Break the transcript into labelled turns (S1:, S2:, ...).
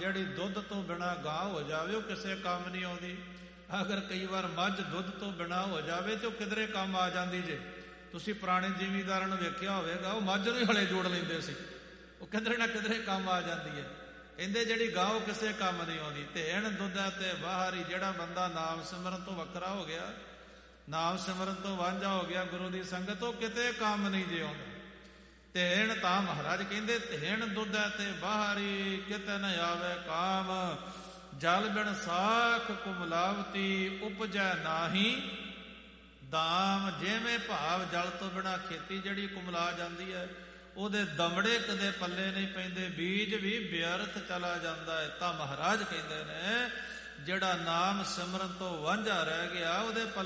S1: ਜਿਹੜੀ ਦੁੱਧ ਤੋਂ ਬਿਨਾਂ ਗਾਂ ਹੋ ਜਾਵੇ ਉਹ ਕਿਸੇ ਕੰਮ ਨਹੀਂ ਆਉਂਦੀ। ਅਗਰ ਕਈ ਵਾਰ ਮੱਝ ਦੁੱਧ ਤੋਂ ਬਿਨਾਂ ਹੋ ਜਾਵੇ ਤੇ ਉਹ ਕਿਧਰੇ ਕੰਮ ਆ ਜਾਂਦੀ ਜੇ। ਤੁਸੀਂ ਪੁਰਾਣੇ ਜ਼ਿਮੀਂਦਾਰਾਂ ਨੂੰ ਵੇਖਿਆ ਹੋਵੇਗਾ, ਉਹ ਮੱਝ ਨੂੰ ਹੀ ਹਲੇ ਜੋੜ ਲੈਂਦੇ ਸੀ, ਉਹ ਕਿਧਰੇ ਨਾ ਕਿਧਰੇ ਕੰਮ ਆ ਜਾਂਦੀ ਹੈ। ਕਹਿੰਦੇ ਜਿਹੜੀ ਗਾਂ ਉਹ ਕਿਸੇ ਕੰਮ ਨਹੀਂ ਆਉਂਦੀ। ਧੇਣ ਦੁੱਧਾ ਤੇ ਬਾਹਰੀ, ਜਿਹੜਾ ਬੰਦਾ ਨਾਮ ਸਿਮਰਨ ਤੋਂ ਵੱਖਰਾ ਹੋ ਗਿਆ, ਨਾਮ ਸਿਮਰਨ ਤੋਂ ਵਾਂਝਾ ਹੋ ਗਿਆ ਗੁਰੂ ਦੀ ਸੰਗਤ, ਉਹ ਕਿਤੇ ਕੰਮ ਨਹੀਂ ਜੇ ਆਉਂਦਾ। ਧੇਣ ਤਾਂ ਮਹਾਰਾਜ ਕਹਿੰਦੇ ਧੇਣ ਦੁੱਧਾ ਤੇ ਬਾਹਰੀ, ਕਿਤੇ ਨਾ ਆਵੇ ਕਾਮ, ਜਲ ਬਿਨ ਸਾਖ ਕੁਮਲਾਵਤੀ, ਉਪਜੈ ਨਾਹੀ ਦਾਮ। ਜਿਵੇਂ ਭਾਵ ਜਲ ਤੋਂ ਬਿਨਾਂ ਖੇਤੀ ਜਿਹੜੀ ਕੁਮਲਾ ਜਾਂਦੀ ਹੈ, ਉਹਦੇ ਦਮੜੇ ਕਦੇ ਪੱਲੇ ਨਹੀਂ ਪੈਂਦੇ, ਬੀਜ ਵੀ ਵਿਅਰਥ ਚਲਾ ਜਾਂਦਾ ਹੈ। ਤਾਂ ਮਹਾਰਾਜ ਕਹਿੰਦੇ ਨੇ ਜਿਹੜਾ ਨਾਮ ਸਿਮਰਨ ਤੋਂ ਵਾਂਝਾ ਰਹਿ ਗਿਆ ਉਹਦੇ ਪੱਲੇ